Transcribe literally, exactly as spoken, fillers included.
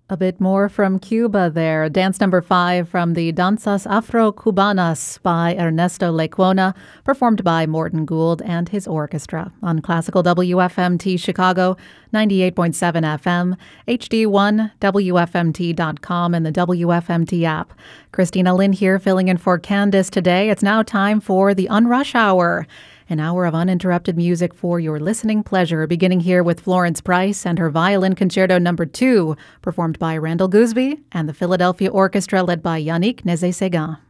A bit more from Cuba there. Dance number five from the Danzas Afro-Cubanas by Ernesto Lecuona, performed by Morton Gould and his orchestra on Classical W F M T Chicago, ninety-eight point seven F M, H D one, W F M T dot com, and the W F M T app. Christina Lynn here, filling in for Candace today. It's now time for the Unrush Hour. An hour of uninterrupted music for your listening pleasure, beginning here with Florence Price and her Violin Concerto Number two, performed by Randall Gooseby and the Philadelphia Orchestra led by Yannick Nézet-Séguin.